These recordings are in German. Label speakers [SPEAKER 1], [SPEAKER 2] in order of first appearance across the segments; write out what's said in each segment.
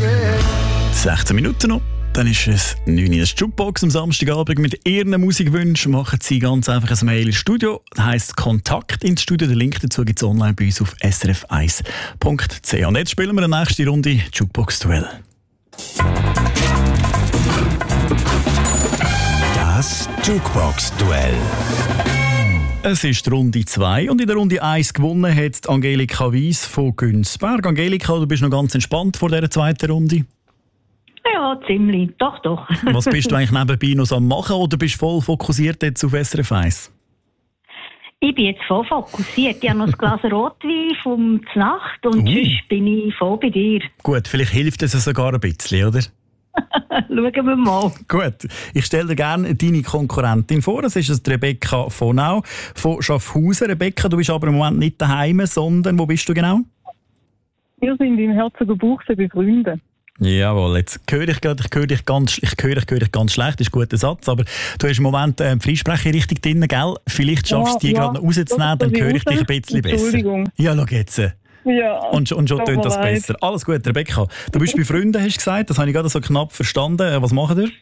[SPEAKER 1] 16 Minuten noch. Dann ist es 9 Uhr. Das Jukebox am Samstagabend mit Ihren Musikwünschen. Machen Sie ganz einfach ein Mail ins Studio. Das heisst Kontakt ins Studio. Den Link dazu gibt es online bei uns auf srf1.ch. Und jetzt spielen wir eine nächste Runde Jukebox-Duell.
[SPEAKER 2] Das Jukebox-Duell.
[SPEAKER 1] Es ist Runde 2 und in der Runde 1 gewonnen hat Angelika Weiss von Günzberg. Angelika, du bist noch ganz entspannt vor dieser zweiten Runde?
[SPEAKER 3] Ja, ziemlich. Doch.
[SPEAKER 1] Was bist du eigentlich nebenbei noch am machen oder bist du voll fokussiert jetzt auf SRF 1?
[SPEAKER 3] Ich bin jetzt voll fokussiert. Ich habe noch ein Glas Rotwein vom Znacht und sonst bin ich voll bei dir.
[SPEAKER 1] Gut, vielleicht hilft es sogar ein bisschen, oder?
[SPEAKER 3] Schauen wir mal.
[SPEAKER 1] Gut, ich stelle dir gerne deine Konkurrentin vor. Das ist Rebecca Vonau von Schaffhausen. Rebecca, du bist aber im Moment nicht daheim, sondern wo bist du genau?
[SPEAKER 4] Wir sind im Herzogenbuchsee bei Freunden.
[SPEAKER 1] Jawohl, jetzt höre ich dich ganz schlecht, das ist ein guter Satz, aber du hast im Moment die Freisprecher richtig drin, gell? Vielleicht schaffst du die gerade noch rauszunehmen, dann höre ich dich ein bisschen besser. Entschuldigung. Ja, schau jetzt.
[SPEAKER 4] Ja,
[SPEAKER 1] und schon tönt das besser. Alles gut, Rebecca. Du bist bei Freunden, hast du gesagt, das habe ich gerade so knapp verstanden. Was machen ihr?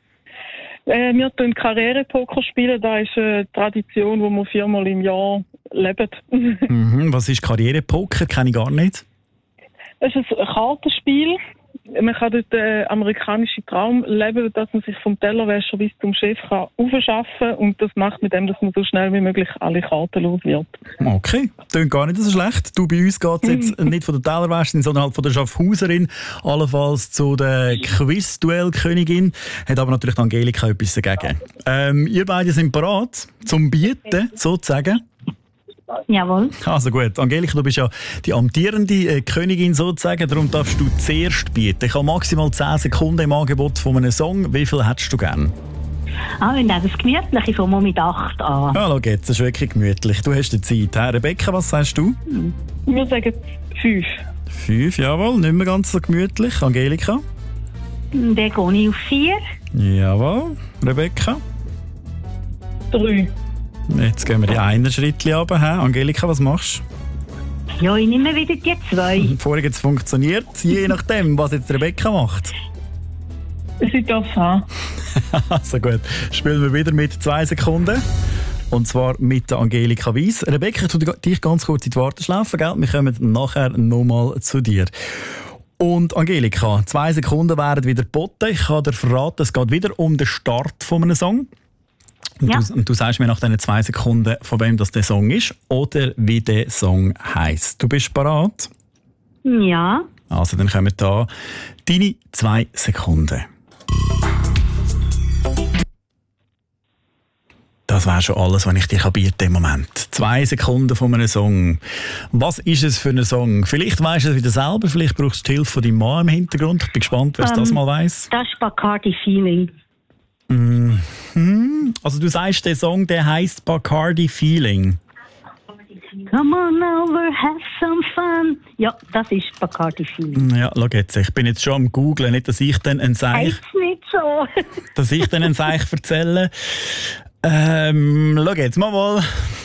[SPEAKER 4] Wir spielen Karrierepoker spielen. Das ist eine Tradition, die wir 4-mal im Jahr leben.
[SPEAKER 1] Was ist Karrierepoker? Kenne ich gar nicht.
[SPEAKER 4] Es ist ein Kartenspiel. Man kann dort den amerikanischen Traum leben, dass man sich vom Tellerwäscher bis zum Chef aufschaffen kann. Und das macht mit dem, dass man so schnell wie möglich alle Karten los wird.
[SPEAKER 1] Okay, klingt gar nicht so schlecht. Du, bei uns geht es jetzt nicht von der Tellerwäscherin, sondern halt von der Schaffhauserin. Allenfalls zu der Quiz-Duell-Königin. Hat aber natürlich Angelika etwas dagegen. Ihr beide sind bereit zum Bieten, sozusagen.
[SPEAKER 3] Jawohl.
[SPEAKER 1] Also gut, Angelika, du bist ja die amtierende Königin sozusagen, darum darfst du zuerst bieten. Ich habe maximal 10 Sekunden im Angebot von einem Song. Wie viel hättest du gern?
[SPEAKER 3] Wenn das gemütlich ist, fangen wir mit 8 an.
[SPEAKER 1] Ja, schau jetzt, das ist wirklich gemütlich. Du hast die Zeit. Herr Rebecca, was sagst du?
[SPEAKER 4] Wir sagen 5.
[SPEAKER 1] 5, jawohl, nicht mehr ganz so gemütlich. Angelika?
[SPEAKER 3] Dann gehe ich auf 4.
[SPEAKER 1] Jawohl. Rebecca?
[SPEAKER 4] 3.
[SPEAKER 1] Jetzt gehen wir die einen Schritt runter. Angelika, was machst
[SPEAKER 3] du? Ja, ich nehme wieder die 2.
[SPEAKER 1] Vorher hat es funktioniert, je nachdem, was jetzt Rebecca macht.
[SPEAKER 4] Sie darf haben.
[SPEAKER 1] Also gut, spielen wir wieder mit 2 Sekunden. Und zwar mit der Angelika Weiss. Rebecca, ich tue dich ganz kurz in die Warteschleife, gell? Wir kommen nachher nochmal zu dir. Und Angelika, 2 Sekunden wären wieder geboten. Ich kann dir verraten, es geht wieder um den Start von einem Song. Und du sagst mir nach diesen 2 Sekunden, von wem das der Song ist oder wie der Song heisst. Du bist bereit?
[SPEAKER 3] Ja.
[SPEAKER 1] Also dann kommen da deine 2 Sekunden. Das wäre schon alles, was ich dir bieten im Moment. 2 Sekunden von einem Song. Was ist es für ein Song? Vielleicht weisst du es wieder selber, vielleicht brauchst du die Hilfe von deinem Mann im Hintergrund. Ich bin gespannt, wer es das mal weiss.
[SPEAKER 3] Das ist Bacardi Feeling.
[SPEAKER 1] Also du sagst, der Song, der heisst Bacardi Feeling.
[SPEAKER 3] Come on over, have some fun. Ja, das ist Bacardi Feeling.
[SPEAKER 1] Ja, schau jetzt, ich bin jetzt schon am Googlen, nicht, dass ich dann ein Seich...
[SPEAKER 3] Heißt nicht so.
[SPEAKER 1] Dass ich dann ein Seich erzähle. Schau jetzt, mal.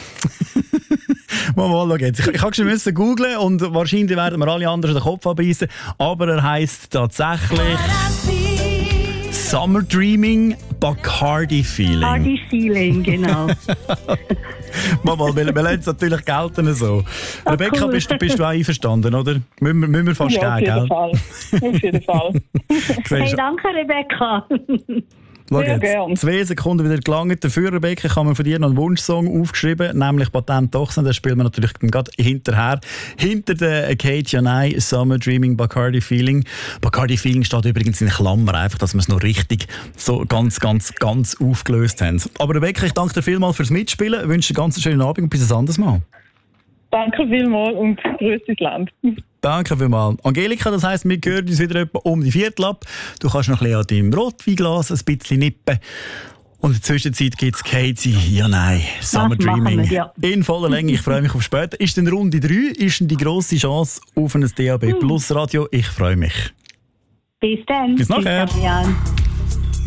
[SPEAKER 1] Schau jetzt. Ich habe schon googlen und wahrscheinlich werden wir alle anderen den Kopf abbeißen, aber er heisst tatsächlich... Summer Dreaming, Bacardi Feeling.
[SPEAKER 3] Bacardi Feeling, genau.
[SPEAKER 1] Wir lassen es natürlich gelten so. Rebecca, cool. bist du auch einverstanden, oder? Müssen wir fast
[SPEAKER 4] ja,
[SPEAKER 1] gehen, gell?
[SPEAKER 4] Auf jeden Fall.
[SPEAKER 3] Hey, danke, Rebecca.
[SPEAKER 1] Schau jetzt, 2 Sekunden wieder gelangt. Dafür, Rebecca, kann man von dir noch einen Wunschsong aufgeschrieben, nämlich Patent Ochsen. Den spielen wir natürlich gerade hinterher. Hinter der Kate Janai, Summer Dreaming, Bacardi Feeling. Bacardi Feeling steht übrigens in Klammern, einfach, dass wir es noch richtig so ganz aufgelöst haben. Aber Rebecca, ich danke dir vielmals fürs Mitspielen. Ich wünsche dir einen ganz schönen Abend und bis ein anderes Mal.
[SPEAKER 4] Danke vielmals und grüß ins Land.
[SPEAKER 1] Danke vielmals. Angelika, das heisst, wir hören uns wieder etwa um die Viertel ab. Du kannst noch ein bisschen an deinem Rotweinglas ein bisschen nippen. Und in der Zwischenzeit gibt es Katie, ja nein, Summer Dreaming. In voller Länge, ich freue mich auf später. Ist denn Runde 3, ist denn die grosse Chance auf ein DAB Plus Radio? Ich freue mich.
[SPEAKER 3] Bis dann.
[SPEAKER 1] Bis nachher.